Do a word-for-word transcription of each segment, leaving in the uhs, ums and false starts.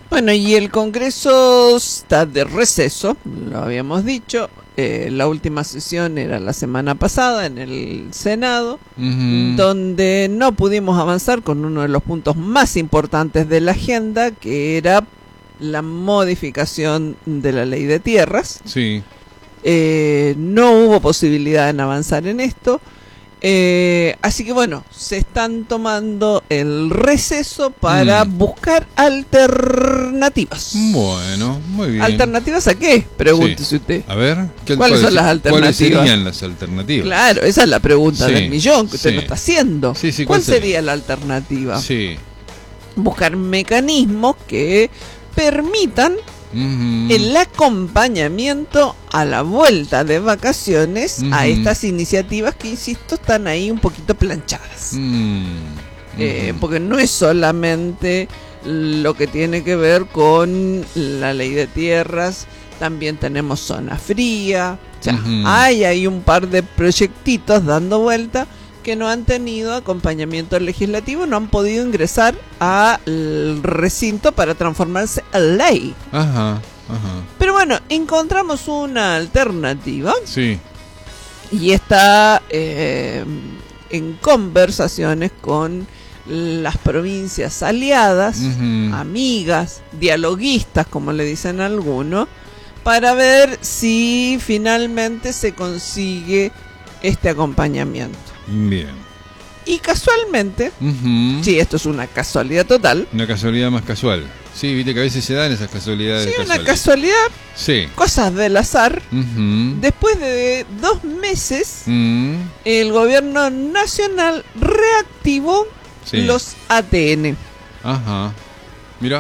Bueno, y el Congreso está de receso, lo habíamos dicho. Eh, la última sesión era la semana pasada en el Senado, uh-huh. donde no pudimos avanzar con uno de los puntos más importantes de la agenda, que era la modificación de la ley de tierras. Sí. Eh, no hubo posibilidad en avanzar en esto. Eh, así que bueno, se están tomando el receso para mm. buscar alternativas. Bueno, muy bien. ¿Alternativas a qué? Pregúntese sí. usted. A ver, ¿qué, ¿cuáles son las alternativas? ¿Cuáles serían las alternativas? Claro, esa es la pregunta sí. del millón que usted sí. lo está haciendo. Sí, sí, ¿Cuál, ¿cuál sería? sería la alternativa? Sí. Buscar mecanismos que permitan Uh-huh. el acompañamiento a la vuelta de vacaciones uh-huh. a estas iniciativas que, insisto, están ahí un poquito planchadas. Uh-huh. Eh, porque no es solamente lo que tiene que ver con la ley de tierras, también tenemos zona fría, o sea, uh-huh. hay ahí un par de proyectitos dando vuelta que no han tenido acompañamiento legislativo, no han podido ingresar al recinto para transformarse en ley. Ajá, ajá. Pero bueno, encontramos una alternativa. Sí. Y está eh, en conversaciones con las provincias aliadas, uh-huh. amigas, dialoguistas, como le dicen algunos, para ver si finalmente se consigue este acompañamiento. Bien. Y casualmente, uh-huh. sí, esto es una casualidad total. Una casualidad más casual. Sí, viste que a veces se dan esas casualidades. Sí, casuales. una casualidad. Sí. Cosas del azar. Uh-huh. Después de dos meses, uh-huh. el gobierno nacional reactivó sí. los A T N. Ajá. Mira.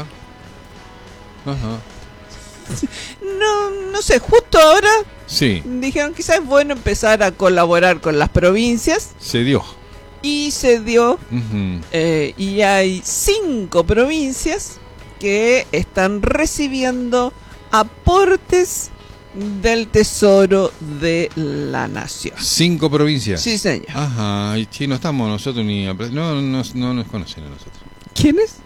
Ajá. No, no sé, justo ahora sí. dijeron quizás es bueno empezar a colaborar con las provincias. Se dio. Y se dio. Uh-huh. Eh, y hay cinco provincias que están recibiendo aportes del Tesoro de la Nación. ¿Cinco provincias? Sí, señor. Ajá, y sí, no estamos nosotros ni... No, no, no, no nos conocen a nosotros. ¿Quiénes?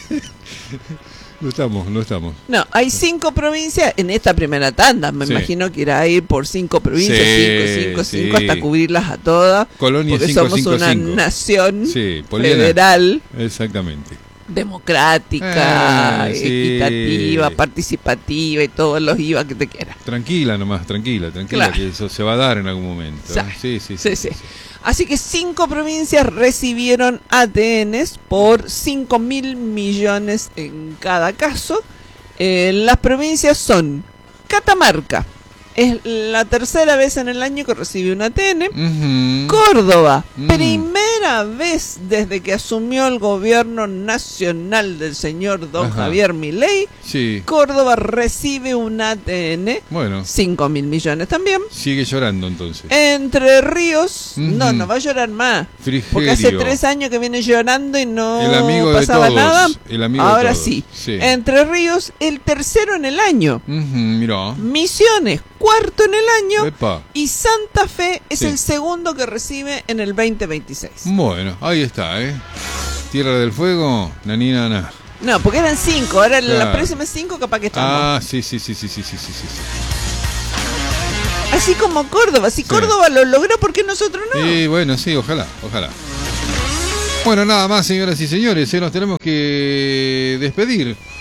No estamos, no estamos. No, hay cinco provincias en esta primera tanda. Me sí. imagino que irá a ir por cinco provincias, sí, cinco, cinco, sí. cinco, hasta cubrirlas a todas. Colonia porque cinco, somos cinco, una cinco. nación sí, federal. Exactamente. Democrática, ah, sí. equitativa, participativa y todos los I V A que te quieras. Tranquila nomás, tranquila, tranquila, claro. que eso se va a dar en algún momento. O sea, sí, sí, sí, sí, sí, sí. sí. Así que cinco provincias recibieron A T Ns por cinco mil millones en cada caso. Eh, las provincias son Catamarca, es la tercera vez en el año que recibe un A T N. Uh-huh. Córdoba, uh-huh. primera vez desde que asumió el gobierno nacional del señor don Ajá. Javier Milei. Sí. Córdoba recibe un A T N. Bueno. cinco mil millones también. Sigue llorando entonces. Entre Ríos, uh-huh. no, no va a llorar más. Frigerio. Porque hace tres años que viene llorando y no el amigo pasaba de todos. nada. El amigo Ahora de todos. sí. sí. Entre Ríos, el tercero en el año. Uh-huh, mirá. Misiones, cuarto en el año. Epa. Y Santa Fe es sí. el segundo que recibe en el veinte veintiséis. Bueno, ahí está, ¿eh? Tierra del Fuego, nanina, na. No, porque eran cinco, ahora claro. la próxima cinco capaz que estamos. Ah, sí, sí, sí, sí, sí, sí, sí, sí. Así como Córdoba, si sí. Córdoba lo logró, ¿por qué nosotros no? Sí, bueno, sí, ojalá, ojalá. Bueno, nada más, señoras y señores, ¿eh? Nos tenemos que despedir.